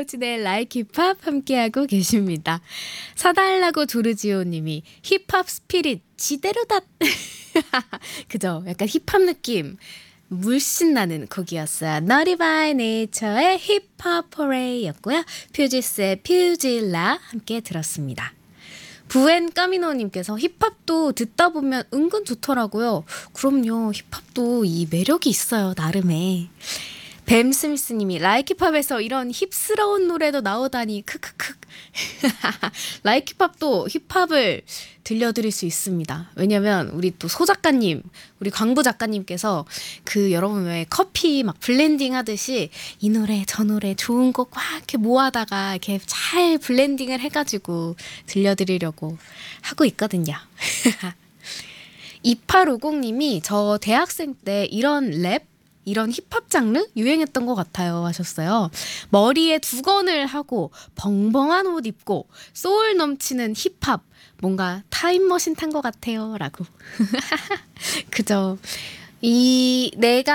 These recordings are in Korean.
이호진의 라이크 힙합 함께하고 계십니다. 사달라고 조르지오님이 힙합 스피릿 지대로다. 그죠? 약간 힙합 느낌 물씬 나는 곡이었어요. Naughty by Nature의 힙합 포레이였고요. 퓨지스의 퓨질라 함께 들었습니다. 부엔 까미노님께서 힙합도 듣다 보면 은근 좋더라고요. 그럼요. 힙합도 이 매력이 있어요. 나름의. 뱀 스미스님이 라이키팝에서 이런 힙스러운 노래도 나오다니 크크크. 라이키팝도 힙합을 들려드릴 수 있습니다. 왜냐면 우리 또 소 작가님, 우리 광부 작가님께서 그 여러분 왜 커피 막 블렌딩 하듯이 이 노래 저 노래 좋은 곡 막 이렇게 모아다가 이렇게 잘 블렌딩을 해가지고 들려드리려고 하고 있거든요. 2850님이 저 대학생 때 이런 랩 이런 힙합 장르 유행했던 것 같아요 하셨어요. 머리에 두건을 하고 벙벙한 옷 입고 소울 넘치는 힙합 뭔가 타임머신 탄 것 같아요 라고. 그죠. 내가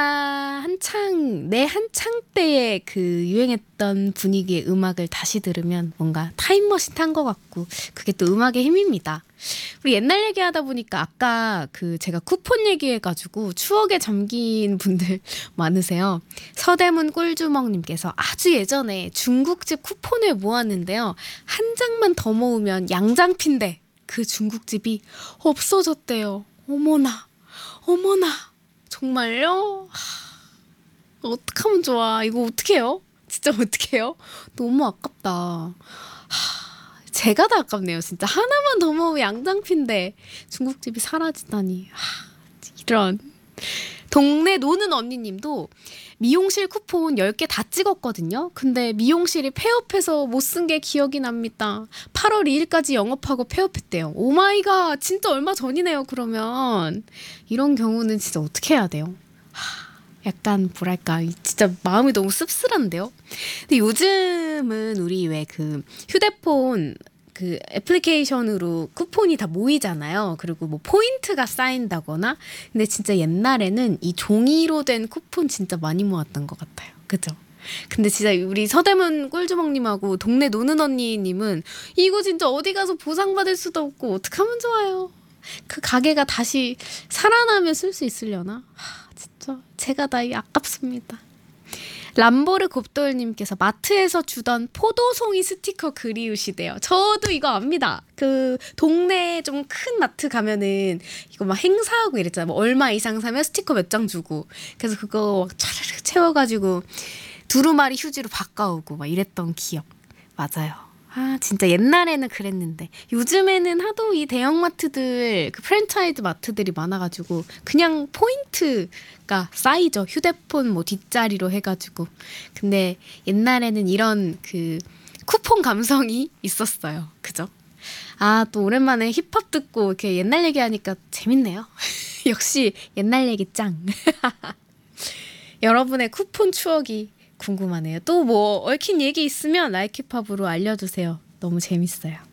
내 한창 때의 그 유행했던 분위기의 음악을 다시 들으면 뭔가 타임머신 탄 것 같고 그게 또 음악의 힘입니다. 우리 옛날 얘기하다 보니까 아까 그 제가 쿠폰 얘기해가지고 추억에 잠긴 분들 많으세요. 서대문 꿀주먹님께서 아주 예전에 중국집 쿠폰을 모았는데요. 한 장만 더 모으면 양장피인데 그 중국집이 없어졌대요. 어머나 어머나 정말요? 어떡하면 좋아. 이거 어떡해요? 진짜 어떡해요? 너무 아깝다. 제가 다 아깝네요. 진짜 하나만 더 먹으면 양장피인데 중국집이 사라지다니. 이런. 동네 노는 언니님도 미용실 쿠폰 10개 다 찍었거든요. 근데 미용실이 폐업해서 못 쓴 게 기억이 납니다. 8월 2일까지 영업하고 폐업했대요. 오마이갓 진짜 얼마 전이네요. 그러면 이런 경우는 진짜 어떻게 해야 돼요? 약간 뭐랄까 진짜 마음이 너무 씁쓸한데요. 근데 요즘은 우리 왜 그 휴대폰 그 애플리케이션으로 쿠폰이 다 모이잖아요. 그리고 뭐 포인트가 쌓인다거나. 근데 진짜 옛날에는 이 종이로 된 쿠폰 진짜 많이 모았던 것 같아요. 그죠? 근데 진짜 우리 서대문 꿀주먹님하고 동네 노는 언니님은 이거 진짜 어디 가서 보상받을 수도 없고 어떡하면 좋아요. 그 가게가 다시 살아나면 쓸 수 있으려나? 진짜 제가 다 아깝습니다. 람보르 곱돌님께서 마트에서 주던 포도송이 스티커 그리우시대요. 저도 이거 압니다. 그 동네 좀 큰 마트 가면은 이거 막 행사하고 이랬잖아요. 뭐 얼마 이상 사면 스티커 몇 장 주고. 그래서 그거 막 차르르 채워가지고 두루마리 휴지로 바꿔오고 막 이랬던 기억. 맞아요. 진짜 옛날에는 그랬는데 요즘에는 하도 이 대형마트들 그 프랜차이즈 마트들이 많아가지고 그냥 포인트가 쌓이죠. 휴대폰 뭐 뒷자리로 해가지고. 근데 옛날에는 이런 그 쿠폰 감성이 있었어요. 그죠? 또 오랜만에 힙합 듣고 이렇게 옛날 얘기하니까 재밌네요. 역시 옛날 얘기 짱. 여러분의 쿠폰 추억이 궁금하네요. 또 뭐 얽힌 얘기 있으면 라이키팝으로 알려주세요. 너무 재밌어요.